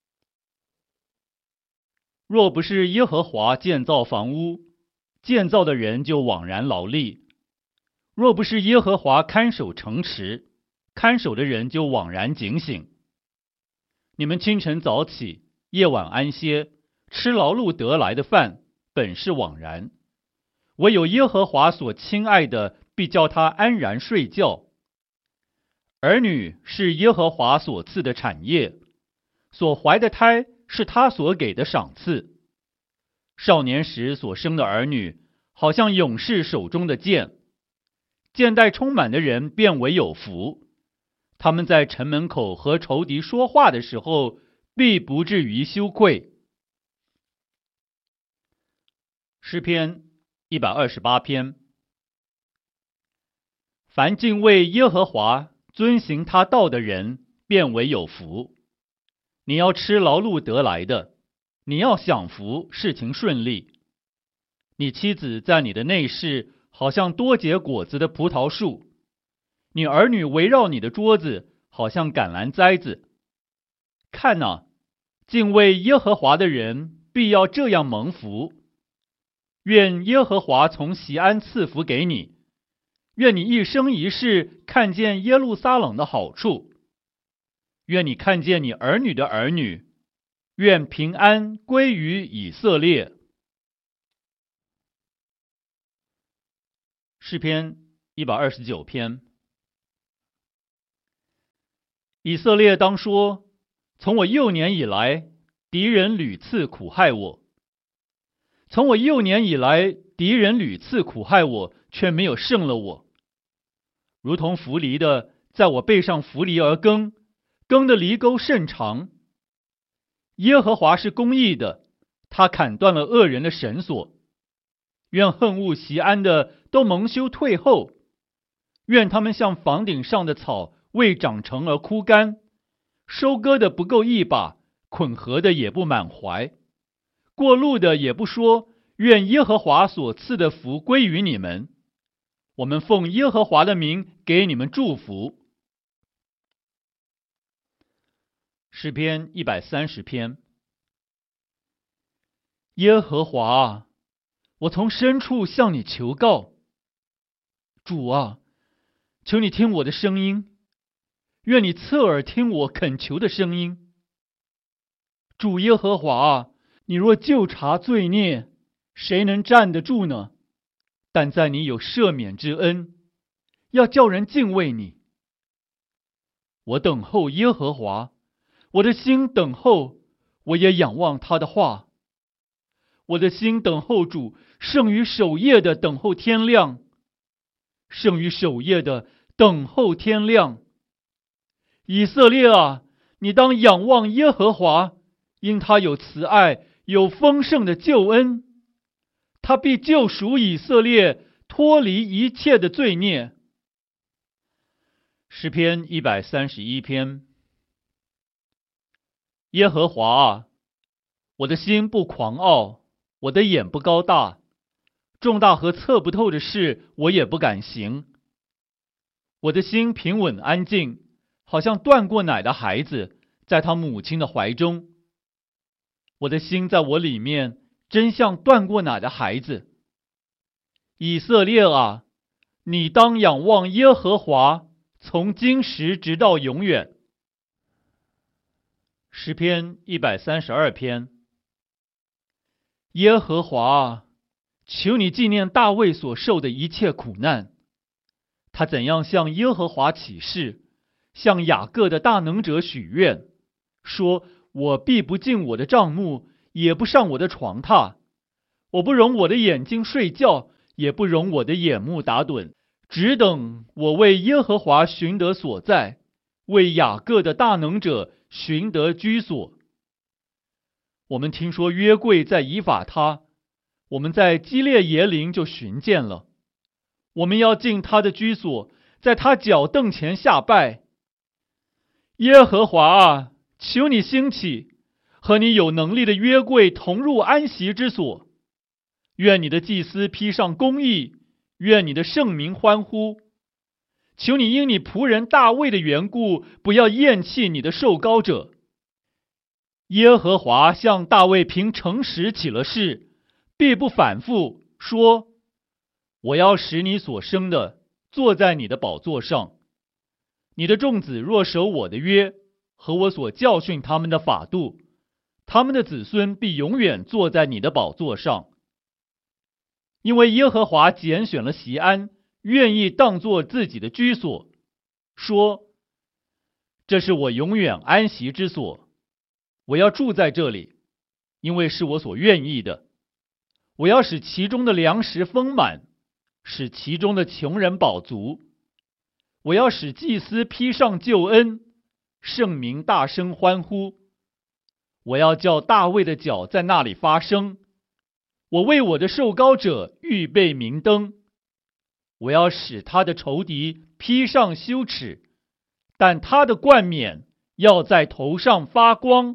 Speaker 1: 若不是耶和华建造房屋，建造的人就枉然劳力；若不是耶和华看守城池，看守的人就枉然警醒。你们清晨早起，夜晚安歇，吃劳碌得来的饭，本是枉然；唯有耶和华所亲爱的，必叫他安然睡觉。儿女是耶和华所赐的产业，所怀的胎是他所给的赏赐。少年时所生的儿女，好像勇士手中的剑，剑带充满的人便为有福。他们在城门口和仇敌说话的时候，必不至于羞愧。诗篇一百二十八篇。凡敬畏耶和华，遵行他道的人，便为有福。你要吃劳碌得来的，你要享福，事情顺利。你妻子在你的内室，好像多结果子的葡萄树；你儿女围绕你的桌子，好像橄榄栽子。看哪，敬畏耶和华的人，必要这样蒙福。愿耶和华从锡安赐福给你，愿你一生一世看见耶路撒冷的好处，愿你看见你儿女的儿女，愿平安归于以色列。 诗篇一百二十九篇。以色列当说，从我幼年以来，敌人屡次苦害我。从我幼年以来，敌人屡次苦害我，却没有胜了我。如同扶犁的在我背上扶犁而耕，耕的犁沟甚长。耶和华是公义的，他砍断了恶人的绳索。愿恨恶锡安的都蒙羞退后，愿他们像房顶上的草，未长成而枯干，收割的不够一把，捆禾的也不满怀，过路的也不说，愿耶和华所赐的福归于你们。我们奉耶和华的名给你们祝福。诗篇一百三十篇。耶和华啊，我从深处向你求告。主啊，求你听我的声音，愿你侧耳听我恳求的声音。主耶和华啊，你若究察罪孽，谁能站得住呢？但在你有赦免之恩，要叫人敬畏你。我等候耶和华，我的心等候，我也仰望他的话。我的心等候主，胜于守夜的等候天亮，胜于守夜的等候天亮。以色列啊，你当仰望耶和华，因他有慈爱，有丰盛的救恩。他必救赎以色列，脱离一切的罪孽。诗篇一百三十一篇。耶和华啊，我的心不狂傲，我的眼不高大，重大和测不透的事，我也不敢行。我的心平稳安静，好像断过奶的孩子，在他母亲的怀中。我的心在我里面，真像断过奶的孩子。以色列啊，你当仰望耶和华，从今时直到永远。诗篇一百三十二篇。耶和华啊，求你纪念大卫所受的一切苦难。他怎样向耶和华起誓，向雅各的大能者许愿，说：我必不进我的帐幕，也不上我的床榻，我不容我的眼睛睡觉，也不容我的眼目打盹，只等我为耶和华寻得所在，为雅各的大能者寻得居所。我们听说约柜在以法他，我们在基列耶林就寻见了。我们要进他的居所，在他脚凳前下拜。耶和华啊，求你兴起，和你有能力的约柜同入安息之所。愿你的祭司披上公义，愿你的圣民欢呼。求你因你仆人大卫的缘故，不要厌弃你的受膏者。耶和华向大卫凭诚实起了誓，必不反复，说：我要使你所生的坐在你的宝座上，你的众子若守我的约和我所教训他们的法度，他们的子孙必永远坐在你的宝座上。因为耶和华拣选了锡安，愿意当作自己的居所，说：这是我永远安息之所，我要住在这里，因为是我所愿意的。我要使其中的粮食丰满，使其中的穷人饱足。我要使祭司披上救恩，圣民大声欢呼。我要叫大卫的脚在那里发声，我为我的受膏者预备明灯。我要使他的仇敌披上羞耻，但他的冠冕要在头上发光。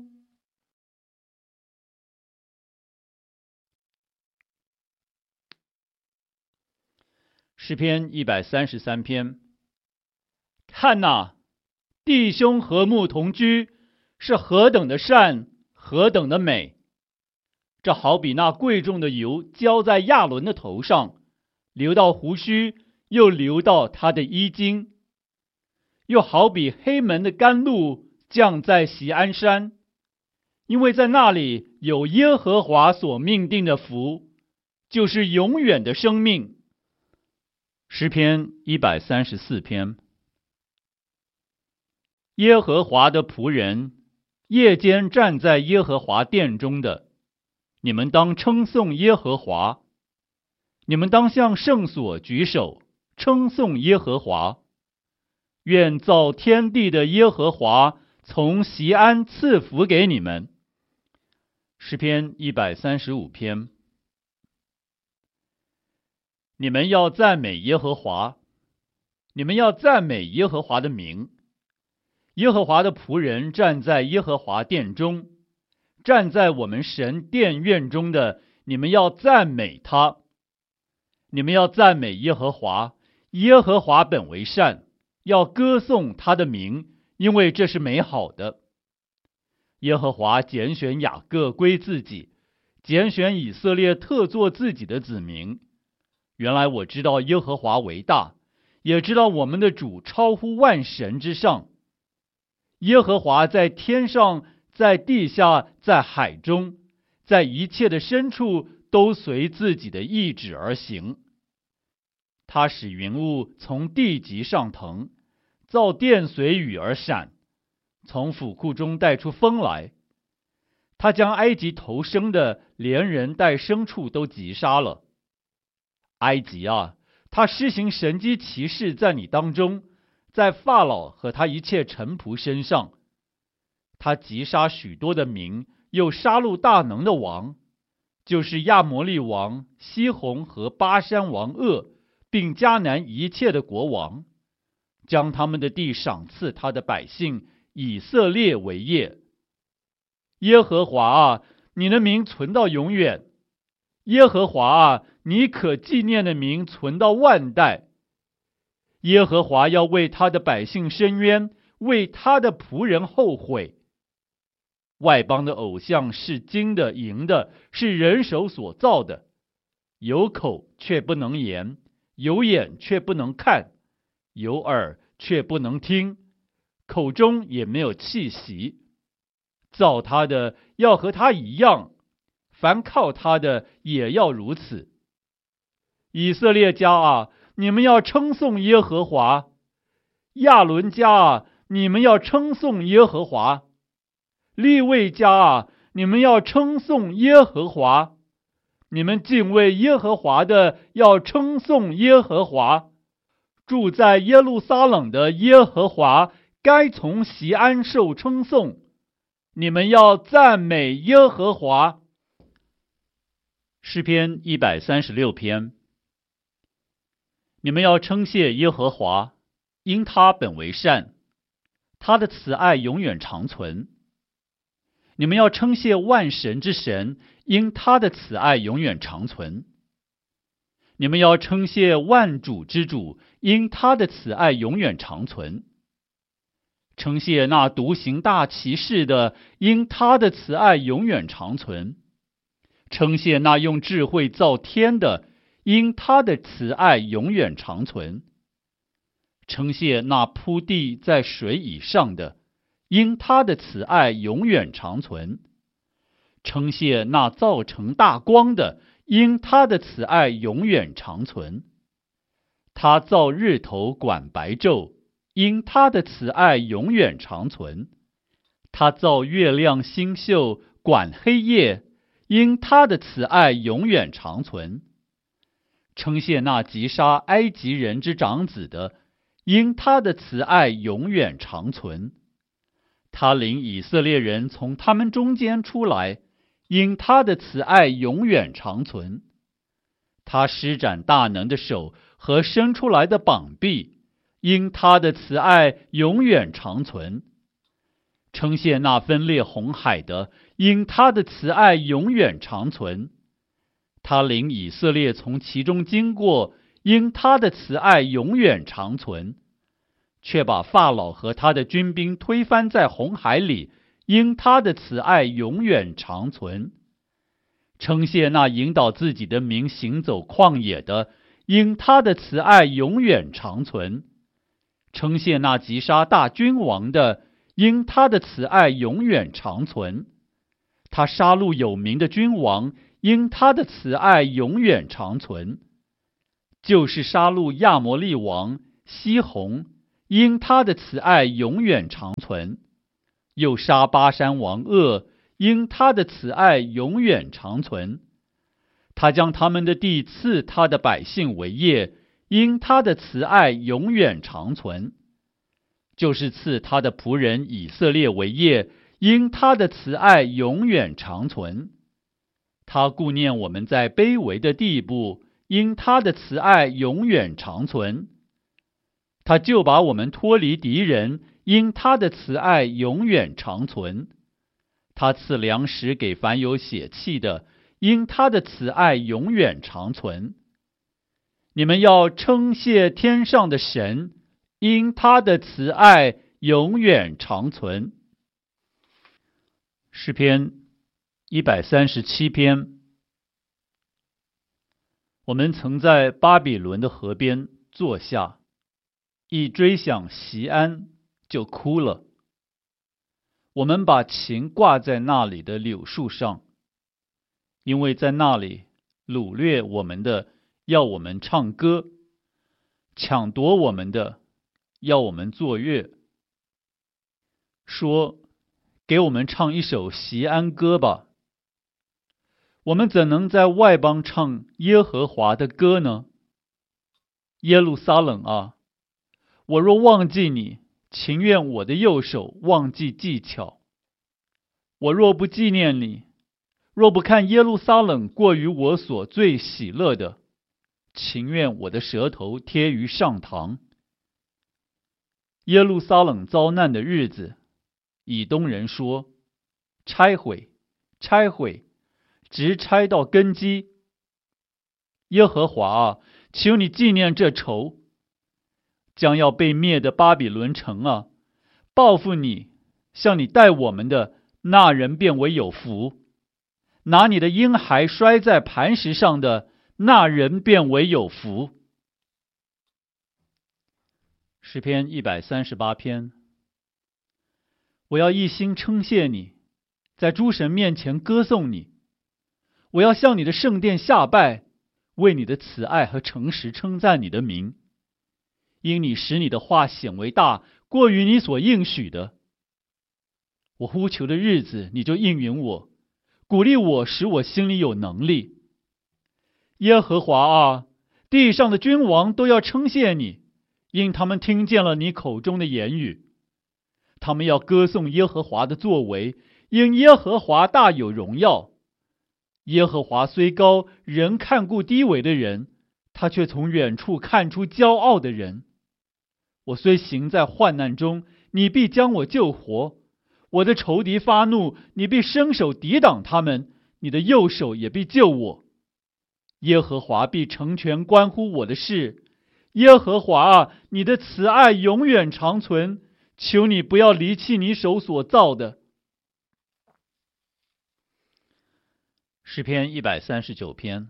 Speaker 1: 诗篇一百三十三篇。看哪，弟兄和睦同居，是何等的善，何等的美！这好比那贵重的油浇在亚伦的头上，流到胡须，又流到他的衣襟；又好比黑门的甘露降在锡安山，因为在那里有耶和华所命定的福，就是永远的生命。 诗篇一百三十四篇。耶和华的仆人，夜间站在耶和华殿中的，你们当称颂耶和华。你们当向圣所举手，称颂耶和华。愿造天地的耶和华从锡安赐福给你们。诗篇一百三十五篇。你们要赞美耶和华，你们要赞美耶和华的名。耶和华的仆人站在耶和华殿中，站在我们神殿院中的，你们要赞美他。你们要赞美耶和华，耶和华本为善，要歌颂他的名，因为这是美好的。耶和华拣选雅各归自己，拣选以色列特作自己的子民。原来我知道耶和华为大，也知道我们的主超乎万神之上。耶和华在天上，在地下，在海中，在一切的深处，都随自己的意志而行。他使云雾从地极上腾，造电随雨而闪，从府库中带出风来。他将埃及头生的，连人带牲畜都击杀了。埃及啊，他施行神迹奇事在你当中，在法老和他一切臣仆身上。他击杀许多的民，又杀戮大能的王，就是亚摩利王西宏和巴山王噩，并迦南一切的国王，将他们的地赏赐他的百姓以色列为业。耶和华啊，你的名存到永远。耶和华啊，你可纪念的名存到万代。耶和华要为他的百姓伸冤，为他的仆人后悔。外邦的偶像是金的银的，是人手所造的，有口却不能言，有眼却不能看，有耳却不能听，口中也没有气息。造他的要和他一样，凡靠他的也要如此。以色列家啊，你们要称颂耶和华；亚伦家啊，你们要称颂耶和华；利未家啊，你们要称颂耶和华。你们敬畏耶和华的，要称颂耶和华。住在耶路撒冷的耶和华，该从锡安受称颂。你们要赞美耶和华。诗篇一百三十六篇。你们要称谢耶和华，因他本为善，他的慈爱永远长存。你们要称谢万神之神，因他的慈爱永远长存。你们要称谢万主之主，因他的慈爱永远长存。称谢那独行大奇事的，因他的慈爱永远长存。称谢那用智慧造天的，因他的慈爱永远长存。称谢那铺地在水以上的，因他的慈爱永远长存。称谢那造成大光的，因他的慈爱永远长存。他造日头管白昼，因他的慈爱永远长存。他造月亮星宿管黑夜，因他的慈爱永远长存。称谢那击杀埃及人之长子的，因他的慈爱永远长存。他领以色列人从他们中间出来，因他的慈爱永远长存。他施展大能的手和伸出来的膀臂，因他的慈爱永远长存。称谢那分裂红海的，因他的慈爱永远长存。他领以色列从其中经过，因他的慈爱永远长存。却把法老和他的军兵推翻在红海里，因他的慈爱永远长存。称谢那引导自己的民行走旷野的，因他的慈爱永远长存。称谢那击杀大君王的，因他的慈爱永远长存。他杀戮有名的君王，因他的慈爱永远长存。 就是杀戮亚摩利王西宏，因他的慈爱永远长存；又杀巴山王噩，因他的慈爱永远长存。他将他们的地赐他的百姓为业，因他的慈爱永远长存；就是赐他的仆人以色列为业，因他的慈爱永远长存。他顾念我们在卑微的地步，因他的慈爱永远长存。他就把我们脱离敌人，因他的慈爱永远长存。他赐粮食给凡有血气的，因他的慈爱永远长存。你们要称谢天上的神，因他的慈爱永远长存。诗篇一百三十七篇。我们曾在巴比伦的河边坐下，一追想锡安就哭了。我们把琴挂在那里的柳树上，因为在那里掳掠我们的要我们唱歌，抢夺我们的要我们作乐，说给我们唱一首锡安歌吧。我们怎能在外邦唱耶和华的歌呢？耶路撒冷啊，我若忘记你，情愿我的右手忘记技巧。我若不纪念你，若不看耶路撒冷过于我所最喜乐的，情愿我的舌头贴于上膛。耶路撒冷遭难的日子，以东人说：拆毁，拆毁，直拆到根基。耶和华啊，求你纪念这仇。将要被灭的巴比伦城啊，报复你，向你待我们的那人变为有福；拿你的婴孩摔在磐石上的那人变为有福。诗篇一百三十八篇。我要一心称谢你，在诸神面前歌颂你。我要向你的圣殿下拜，为你的慈爱和诚实称赞你的名。因你使你的话显为大，过于你所应许的。我呼求的日子，你就应允我，鼓励我，使我心里有能力。耶和华啊，地上的君王都要称谢你，因他们听见了你口中的言语。他们要歌颂耶和华的作为，因耶和华大有荣耀。耶和华虽高，人看顾低微的人，他却从远处看出骄傲的人。我虽行在患难中，你必将我救活；我的仇敌发怒，你必伸手抵挡他们，你的右手也必救我。耶和华必成全关乎我的事。耶和华啊，你的慈爱永远长存，求你不要离弃你手所造的。诗篇一百三十九篇。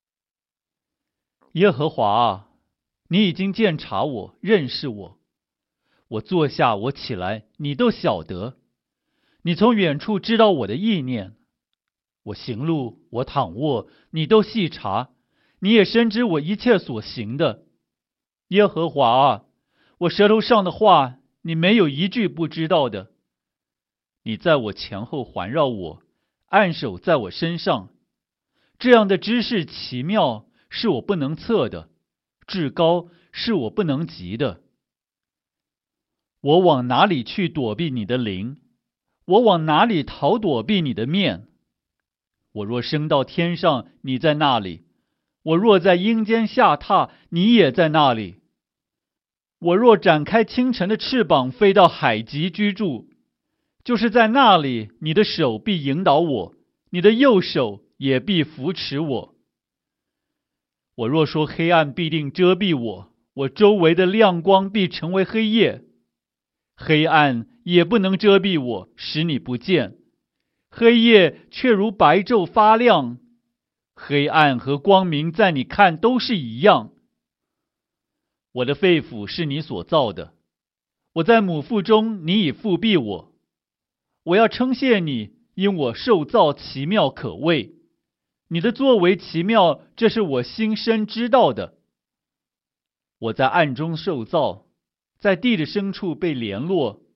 Speaker 1: 耶和华啊，你已经鉴察我，认识我。我坐下，我起来，你都晓得。你从远处知道我的意念。我行路，我躺卧，你都细察。你也深知我一切所行的。耶和华啊，我舌头上的话，你没有一句不知道的。你在我前后环绕我，按手在我身上。这样的知识奇妙，是我不能测的，至高是我不能及的。我往哪里去躲避你的灵？我往哪里逃躲避你的面？我若升到天上，你在那里；我若在阴间下榻，你也在那里。我若展开清晨的翅膀，飞到海极居住，就是在那里，你的手必引导我，你的右手也必扶持我。我若说黑暗必定遮蔽我，我周围的亮光必成为黑夜。黑暗也不能遮蔽我，使你不见；黑夜却如白昼发亮。黑暗和光明在你看都是一样。我的肺腑是你所造的，我在母腹中，你已复庇我。我要称谢你，因我受造奇妙可畏。你的作为奇妙，这是我心深知道的。 我在暗中受造，在地的深处被联络，